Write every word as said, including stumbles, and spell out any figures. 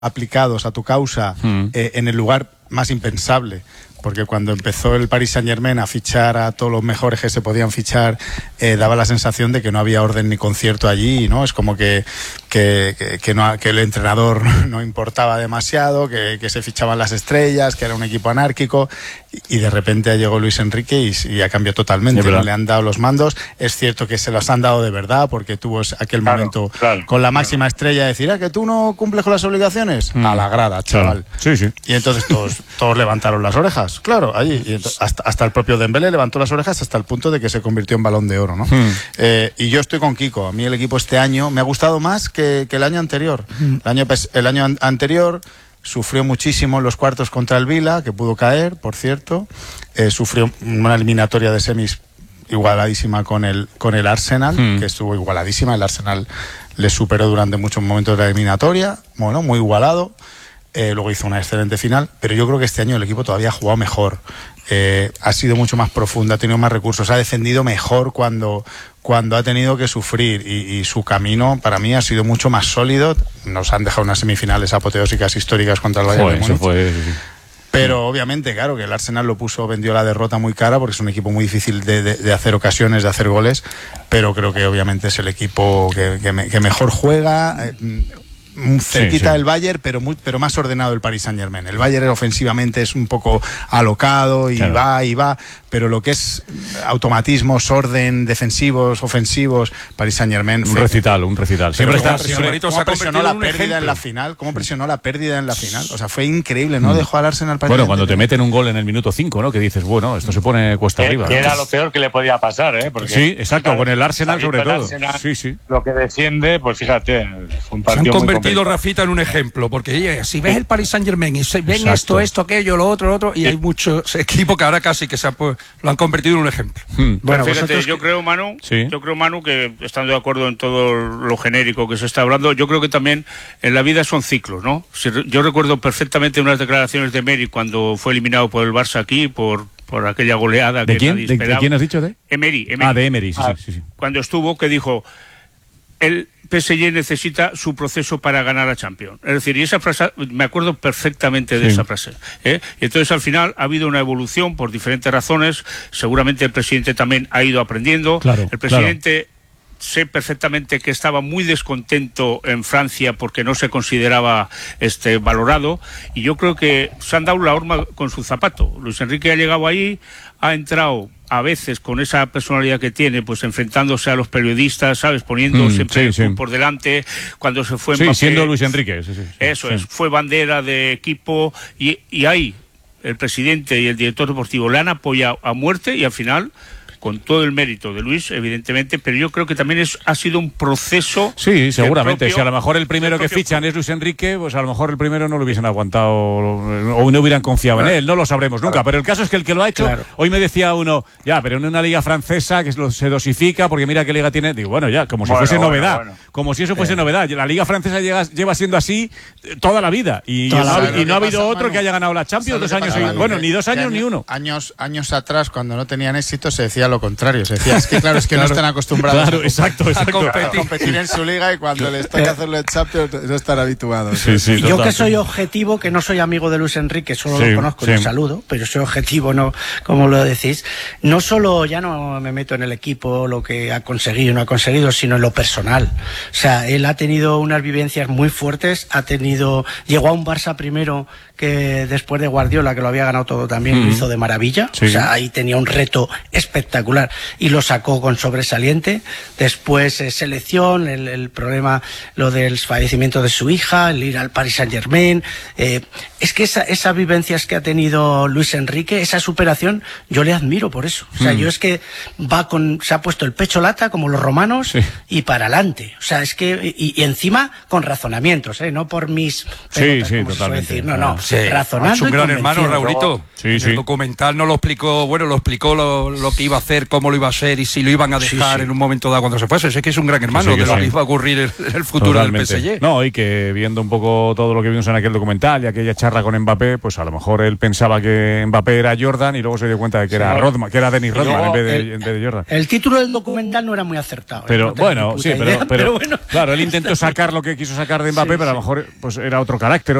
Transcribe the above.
aplicados a tu causa mm. eh, en el lugar más impensable. Porque cuando empezó el Paris Saint-Germain a fichar a todos los mejores que se podían fichar, eh, daba la sensación de que no había orden ni concierto allí, ¿no? Es como que, que, que, que, no, que el entrenador no importaba demasiado, que, que se fichaban las estrellas, que era un equipo anárquico, y, y de repente llegó Luis Enrique y, y ya cambió totalmente. No le han dado los mandos. Es cierto que se los han dado de verdad, porque tuvo aquel claro, momento claro, con la máxima claro. estrella de decir, ah, que tú no cumples con las obligaciones. Mm. A la grada, chaval. Sí, sí. Y entonces todos, todos levantaron las orejas. Claro, allí. Y hasta, hasta el propio Dembélé levantó las orejas hasta el punto de que se convirtió en Balón de Oro, ¿no? Hmm. Eh, y yo estoy con Kiko. A mí el equipo este año me ha gustado más que, que el año anterior. Hmm. El año, el año an- anterior sufrió muchísimo en los cuartos contra el Vila, que pudo caer, por cierto. Eh, sufrió una eliminatoria de semis igualadísima con el, con el Arsenal, hmm. que estuvo igualadísima. El Arsenal le superó durante muchos momentos de la eliminatoria. Bueno, muy igualado. Eh, luego hizo una excelente final, pero yo creo que este año el equipo todavía ha jugado mejor, eh, ha sido mucho más profundo, ha tenido más recursos, ha defendido mejor cuando, cuando ha tenido que sufrir y, y su camino para mí ha sido mucho más sólido. Nos han dejado unas semifinales apoteósicas históricas contra el Bayern de Múnich. Fue, sí, sí. Pero obviamente, claro, que el Arsenal lo puso, vendió la derrota muy cara porque es un equipo muy difícil de, de, de hacer ocasiones, de hacer goles, pero creo que obviamente es el equipo que, que, me, que mejor juega. Eh, cerquita sí, sí. del Bayern, pero muy, pero más ordenado el Paris Saint-Germain. El Bayern ofensivamente es un poco alocado y claro. va y va, pero lo que es automatismos, orden, defensivos, ofensivos, Paris Saint-Germain un recital, un recital. Siempre está presionó, ¿cómo presionó la pérdida ejemplo? en la final? ¿Cómo presionó la pérdida en la final? O sea, fue increíble, ¿no? Dejó al Arsenal para Bueno, cuando te meten un gol en el minuto cinco, ¿no? Que dices, bueno, esto se pone cuesta que, arriba. Que ¿no? era lo peor que le podía pasar, ¿eh? Porque, sí, exacto, claro, con el Arsenal sobre todo. Arsenal, sí, sí. Lo que defiende, pues fíjate, fue un partido muy convertido, Rafita, en un ejemplo, porque oye, si ves el Paris Saint-Germain y ven Exacto. esto, esto, aquello, lo otro, lo otro, y sí. hay muchos equipos que ahora casi que se ha, pues, lo han convertido en un ejemplo. Hmm. Bueno, fíjate, yo creo, Manu, sí. yo creo, Manu, que estando de acuerdo en todo lo genérico que se está hablando, yo creo que también en la vida son ciclos, ¿no? Yo recuerdo perfectamente unas declaraciones de Emery cuando fue eliminado por el Barça aquí, por por aquella goleada ¿De que quién? nadie ¿De, esperaba. ¿De quién has dicho? ¿De? Emery, Emery. Ah, de Emery, sí, ah, sí, sí. Cuando estuvo, que dijo, el P S G necesita su proceso para ganar a Champions. Es decir, y esa frase, me acuerdo perfectamente de sí. esa frase. ¿eh? Y entonces al final ha habido una evolución por diferentes razones. Seguramente el presidente también ha ido aprendiendo. Claro, el presidente... Claro. Sé perfectamente que estaba muy descontento en Francia porque no se consideraba este valorado, y yo creo que se han dado la horma con su zapato. Luis Enrique ha llegado ahí, ha entrado a veces con esa personalidad que tiene, pues enfrentándose a los periodistas, ¿sabes? Poniendo mm, siempre sí, sí. por delante. Cuando se fue sí, Mbappé, siendo Luis Enrique. Sí, sí, sí, eso sí. es, fue bandera de equipo, y, y ahí el presidente y el director deportivo le han apoyado a muerte, y al final... con todo el mérito de Luis, evidentemente, pero yo creo que también es, ha sido un proceso... Sí, seguramente. Propio, si a lo mejor el primero propio... que fichan es Luis Enrique, pues a lo mejor el primero no lo hubiesen aguantado o no hubieran confiado claro. en él, no lo sabremos nunca. Claro. Pero el caso es que el que lo ha hecho, claro. hoy me decía uno, ya, pero en una liga francesa que se dosifica, porque mira qué liga tiene, digo, bueno, ya, como si bueno, fuese bueno, novedad, bueno. como si eso fuese eh. novedad. La liga francesa llega, lleva siendo así toda la vida, y, toda la vida. y no ha habido pasa, otro Manu, que haya ganado la Champions dos años, pasa, bueno, ni dos años año, ni uno. Años, años atrás, cuando no tenían éxito, se decía lo contrario, se decía, es que claro, es que claro, no están acostumbrados claro, a, exacto, exacto. A, competir. a competir en su liga, y cuando les toca hacerlo en Champions no están habituados. Sí, sí, y yo que soy objetivo, que no soy amigo de Luis Enrique, solo sí, lo conozco y sí. saludo, pero soy objetivo, no como lo decís, no solo ya no me meto en el equipo, lo que ha conseguido y no ha conseguido, sino en lo personal. O sea, él ha tenido unas vivencias muy fuertes, ha tenido, llegó a un Barça primero que después de Guardiola, que lo había ganado todo también, mm-hmm. lo hizo de maravilla. Sí. O sea, ahí tenía un reto espectacular y lo sacó con sobresaliente. Después eh, selección, el, el problema, lo del fallecimiento de su hija, el ir al Paris Saint-Germain. Eh, es que esa, esas vivencias que ha tenido Luis Enrique, esa superación, yo le admiro por eso. O sea, mm. yo es que va con, se ha puesto el pecho lata como los romanos sí. y para adelante. O sea, es que, y, y encima con razonamientos, ¿eh? No por mis pelotas, sí, sí, totalmente. Decir. No, no. Sí. Razonando. Es un gran hermano, Raulito. Sí, sí. El documental no lo explicó, bueno, lo explicó lo, lo que iba a hacer. hacer, cómo lo iba a hacer y si lo iban a dejar sí, sí. en un momento dado cuando se fuese. Es que es un gran hermano sí, sí, de lo que iba a ocurrir en el futuro Totalmente. del P S G. No, y que viendo un poco todo lo que vimos en aquel documental y aquella charla con Mbappé, pues a lo mejor él pensaba que Mbappé era Jordan y luego se dio cuenta de que era sí. Rodman, que era Dennis Rodman luego, en, vez de, el, en vez de Jordan. El título del documental no era muy acertado. Pero ¿eh? no bueno, sí, pero, idea, pero, pero bueno. Claro, él intentó sacar lo que quiso sacar de Mbappé, sí, pero a lo mejor pues era otro carácter.